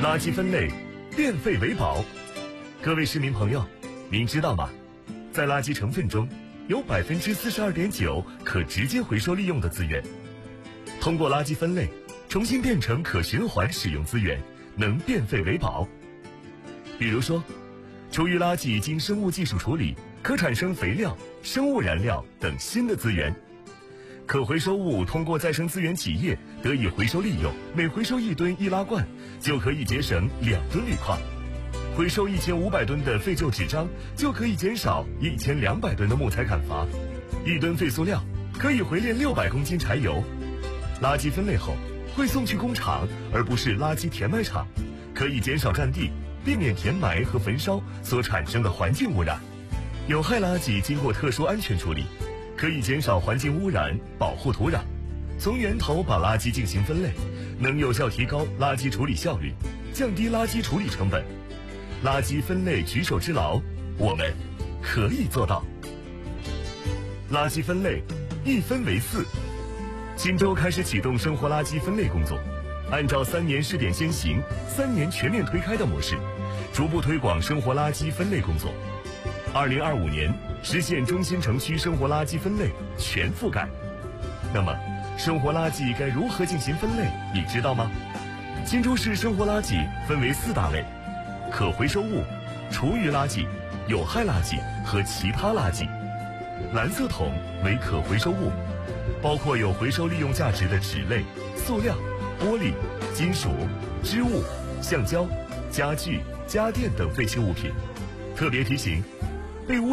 垃圾分类，变废为宝。各位市民朋友，您知道吗？在垃圾成分中，有42.9%可直接回收利用的资源。通过垃圾分类，重新变成可循环使用资源，能变废为宝。比如说，厨余垃圾经生物技术处理，可产生肥料、生物燃料等新的资源。可回收物通过再生资源企业得以回收利用，每回收1吨易拉罐，就可以节省2吨铝矿；回收1500吨的废旧纸张，就可以减少1200吨的木材砍伐；1吨废塑料可以回炼600公斤柴油。垃圾分类后会送去工厂，而不是垃圾填埋场，可以减少占地，避免填埋和焚烧所产生的环境污染。有害垃圾经过特殊安全处理，可以减少环境污染，保护土壤。从源头把垃圾进行分类，能有效提高垃圾处理效率，降低垃圾处理成本。垃圾分类举手之劳，我们可以做到。垃圾分类1分为4。新州开始启动生活垃圾分类工作，按照3年试点先行、3年全面推开的模式，逐步推广生活垃圾分类工作。2025年实现中心城区生活垃圾分类全覆盖。那么，生活垃圾该如何进行分类，你知道吗？新州市生活垃圾分为4大类：可回收物、厨余垃圾、有害垃圾和其他垃圾。蓝色桶为可回收物，包括有回收利用价值的纸类、塑料、玻璃、金属、织物、橡胶、家具、家电等废弃物品。特别提醒，